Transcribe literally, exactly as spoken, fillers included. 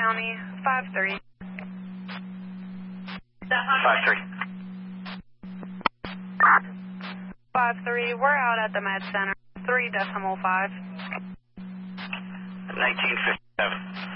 County, five three. five three. five three, we're out at the Med Center, three decimal five. nineteen fifty-seven.